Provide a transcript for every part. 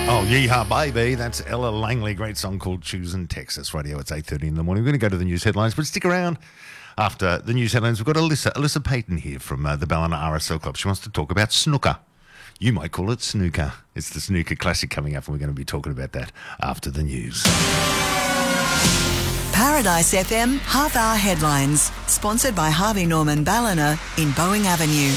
Oh, yeehaw, baby. That's Ella Langley. Great song called Choosing Texas Radio. It's 8:30 in the morning. We're going to go to the news headlines, but stick around. After the news headlines, we've got Alyssa Payton here from the Ballina RSL Club. She wants to talk about snooker. You might call it snooker. It's the Snooker Classic coming up, and we're going to be talking about that after the news. Paradise FM half-hour headlines, sponsored by Harvey Norman Ballina in Boeing Avenue.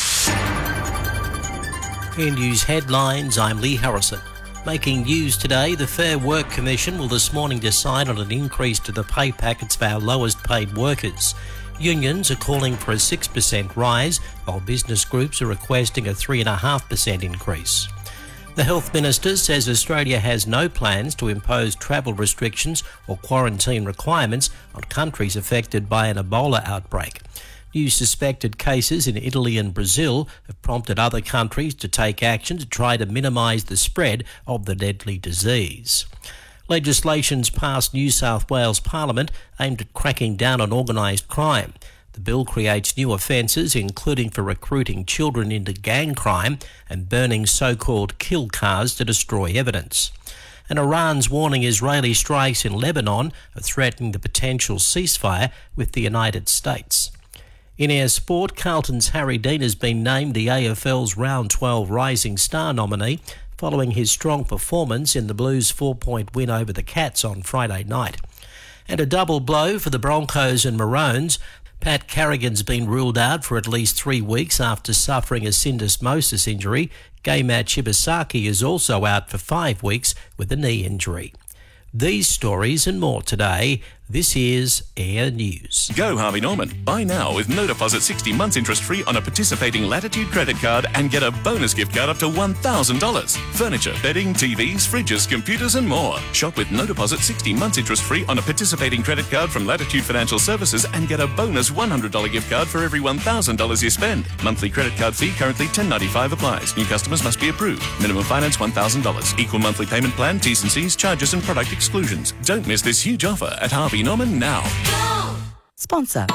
In news headlines, I'm Lee Harrison. Making news today, the Fair Work Commission will this morning decide on an increase to the pay packets of our lowest paid workers. Unions are calling for a 6% rise, while business groups are requesting a 3.5% increase. The Health Minister says Australia has no plans to impose travel restrictions or quarantine requirements on countries affected by an Ebola outbreak. New suspected cases in Italy and Brazil have prompted other countries to take action to try to minimise the spread of the deadly disease. Legislation's passed New South Wales Parliament aimed at cracking down on organised crime. The bill creates new offences, including for recruiting children into gang crime and burning so-called kill cars to destroy evidence. And Iran's warning Israeli strikes in Lebanon are threatening the potential ceasefire with the United States. In our sport, Carlton's Harry Dean has been named the AFL's Round 12 Rising Star nominee following his strong performance in the Blues' 4-point win over the Cats on Friday night. And a double blow for the Broncos and Maroons. Pat Carrigan's been ruled out for at least 3 weeks after suffering a syndesmosis injury. Gay-Matt Shibasaki is also out for 5 weeks with a knee injury. These stories and more today. This is Air News. Go Harvey Norman. Buy now with no deposit 60 months interest free on a participating Latitude credit card and get a bonus gift card up to $1,000. Furniture, bedding, TVs, fridges, computers and more. Shop with no deposit 60 months interest free on a participating credit card from Latitude Financial Services and get a bonus $100 gift card for every $1,000 you spend. Monthly credit card fee currently $10.95 applies. New customers must be approved. Minimum finance $1,000. Equal monthly payment plan, T's and C's, charges and product exclusions. Don't miss this huge offer at Harvey Norman now. Sponsor.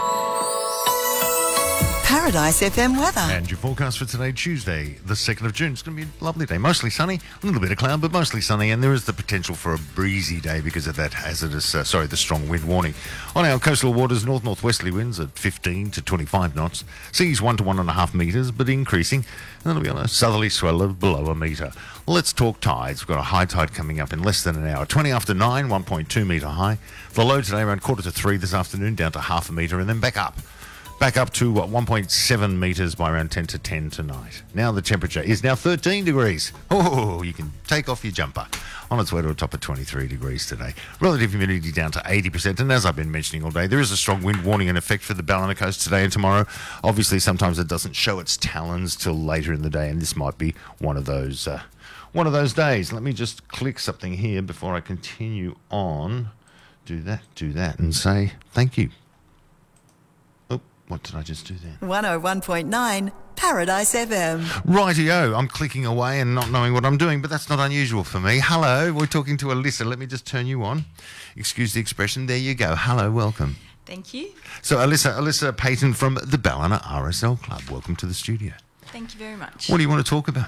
Paradise FM weather. And your forecast for today, Tuesday, the 2nd of June. It's going to be a lovely day. Mostly sunny, a little bit of cloud, but mostly sunny. And there is the potential for a breezy day because of that the strong wind warning. On our coastal waters, north-northwesterly winds at 15 to 25 knots. Seas 1 to 1.5 metres, but increasing. And that'll be on a southerly swell of below a metre. Let's talk tides. We've got a high tide coming up in less than an hour. 20 after 9, 1.2 metre high. The low today around 2:45 this afternoon, down to half a metre, and then back up. Back up to 1.7 metres by around 10 to 10 tonight. Now the temperature is now 13 degrees. Oh, you can take off your jumper. On its way to a top of 23 degrees today. Relative humidity down to 80%. And as I've been mentioning all day, there is a strong wind warning in effect for the Ballina Coast today and tomorrow. Obviously, sometimes it doesn't show its talons till later in the day, and this might be one of those days. Let me just click something here before I continue on. Do that, and say thank you. What did I just do there? 101.9 Paradise FM. Rightio, I'm clicking away and not knowing what I'm doing, but that's not unusual for me. Hello, we're talking to Alyssa. Let me just turn you on. Excuse the expression. There you go. Hello, welcome. Thank you. So Alyssa Payton from the Ballina RSL Club. Welcome to the studio. Thank you very much. What do you want to talk about?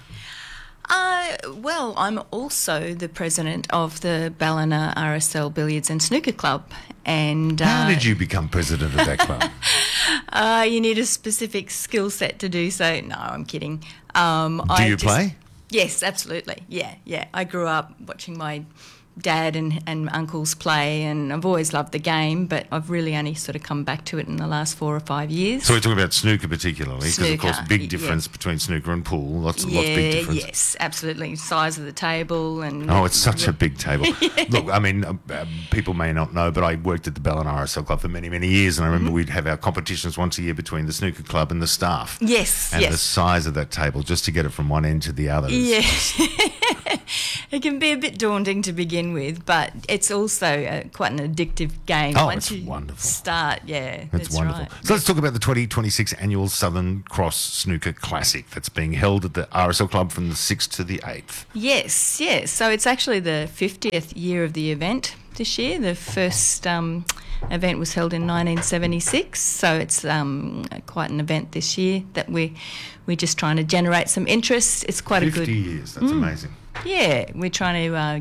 Well, I'm also the president of the Ballina RSL Billiards and Snooker Club. And how did you become president of that club? You need a specific skill set to do so. No, I'm kidding. Do you play? Yes, absolutely. Yeah. I grew up watching my dad and uncles play, and I've always loved the game, but I've really only sort of come back to it in the last 4 or 5 years. So we're talking about snooker particularly, because of course big difference between snooker and pool. Lots big difference. Yes, absolutely. Size of the table and... Oh, it's such a big table. Look, I mean, people may not know, but I worked at the Ballina RSL Club for many, many years, and I remember we'd have our competitions once a year between the snooker club and the staff. Yes, and the size of that table, just to get it from one end to the other. Yes. It can be a bit daunting to begin with, but it's also quite an addictive game. Oh, once it's you wonderful. Start, yeah, it's wonderful. right. So let's talk about the 2026 annual Southern Cross Snooker Classic that's being held at the RSL Club from the 6th to the 8th. Yes. So it's actually the 50th year of the event this year. The first event was held in 1976, so it's quite an event this year that we're just trying to generate some interest. It's quite a good... 50 years, that's amazing. Yeah, we're trying to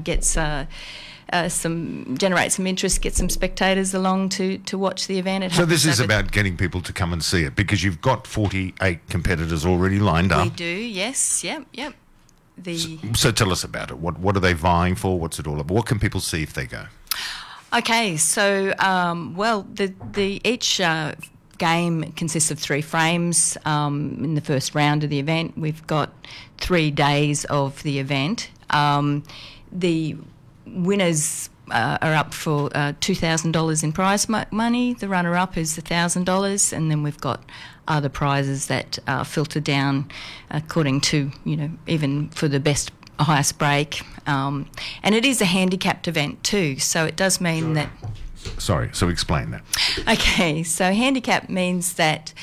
generate some interest, get some spectators along to watch the event. So this is about getting people to come and see it, because you've got 48 competitors already lined up. We do, yes, yep. So tell us about it. What are they vying for? What's it all about? What can people see if they go? Okay, so each game consists of 3 frames. In the first round of the event, we've got 3 days of the event. The winners are up for $2,000 in prize money. The runner-up is $1,000, and then we've got other prizes that filter down according to, even for the highest break. And it is a handicapped event too, so it does mean that... Sorry, so explain that. Okay, so handicap means that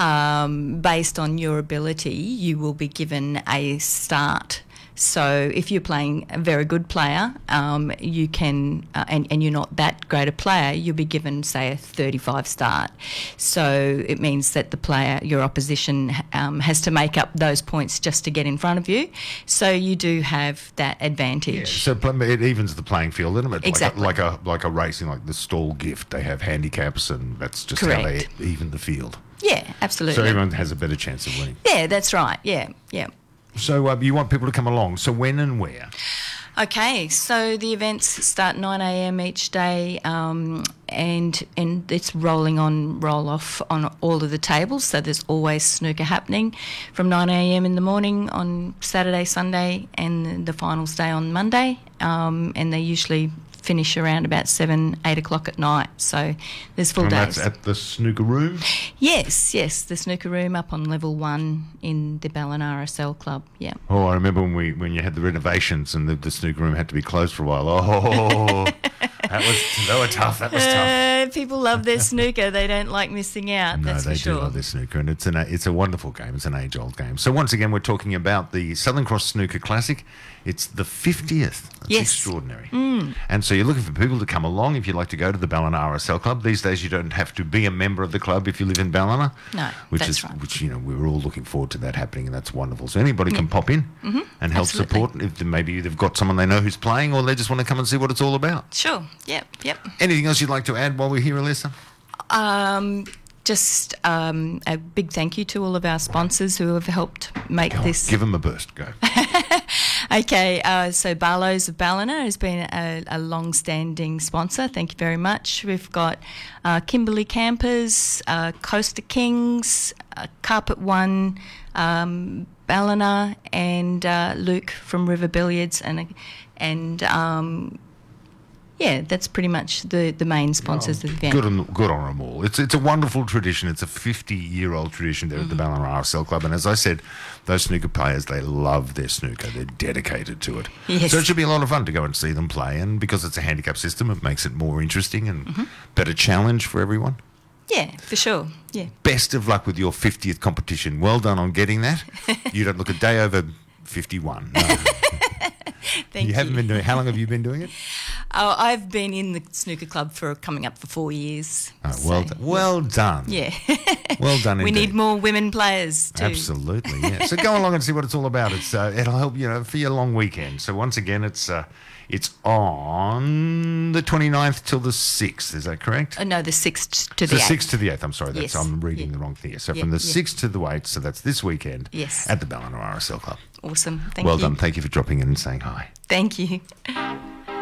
based on your ability, you will be given a start. So if you're playing a very good player, you can, and you're not that great a player, you'll be given, say, a 35 start. So it means that the player, your opposition, has to make up those points just to get in front of you. So you do have that advantage. Yeah, so it evens the playing field, isn't it? Exactly. Like a racing, like the stall gift. They have handicaps, and that's just Correct. how they even the field. Yeah, absolutely. So everyone has a better chance of winning. Yeah, that's right. Yeah. So you want people to come along. So when and where? Okay, so the events start 9 a.m. each day, and it's roll off on all of the tables. So there's always snooker happening from 9 a.m. in the morning on Saturday, Sunday, and the finals day on Monday. And they usually finish around about 7, 8 o'clock at night. So there's full days. And that's at the snooker room? Yes, the snooker room up on level 1 in the Ballina RSL Club, yeah. Oh, I remember when you had the renovations and the snooker room had to be closed for a while. Oh, they were tough. That was tough. People love their snooker. They don't like missing out, that's for sure. No, they do love their snooker, and it's a wonderful game. It's an age-old game. So once again, we're talking about the Southern Cross Snooker Classic. It's the 50th. That's yes. Extraordinary. And so you're looking for people to come along if you'd like to go to the Ballina RSL Club. These days you don't have to be a member of the club if you live in Ballina. No, that's right. Which, we're all looking forward to that happening, and that's wonderful. So anybody can pop in and help support. If maybe they've got someone they know who's playing, or they just want to come and see what it's all about. Sure, yep. Anything else you'd like to add while we're here, Alyssa? Just a big thank you to all of our sponsors who have helped make this. Give them a burst. Go. Okay, so Barlow's of Ballina has been a long-standing sponsor. Thank you very much. We've got Kimberley Campers, Coaster Kings, Carpet One, Ballina, and Luke from River Billiards, and yeah, that's pretty much the main sponsors of the event. Good on them all. It's a wonderful tradition. It's a 50-year-old tradition there at the Ballina RSL Club. And as I said, those snooker players, they love their snooker. They're dedicated to it. Yes. So it should be a lot of fun to go and see them play. And because it's a handicap system, it makes it more interesting and better challenge for everyone. Yeah, for sure. Yeah. Best of luck with your 50th competition. Well done on getting that. You don't look a day over 51. No. Thank you. You haven't been doing. How long have you been doing it? Oh, I've been in the snooker club for coming up for 4 years. Oh, well done. Well done. Yeah. Well done. We indeed. need more women players too. Absolutely. Yeah. So go along and see what it's all about. It'll help for your long weekend. So once again, it's on the 29th till the 6th. Is that correct? No, the 6th to the 8th. The 6th to the 8th. I'm sorry. Yes. I'm reading the wrong thing. So from the 6th to the 8th. So that's this weekend. Yes. At the Ballina RSL Club. Awesome. Thank you. Well done. Thank you for dropping in and saying hi. Thank you.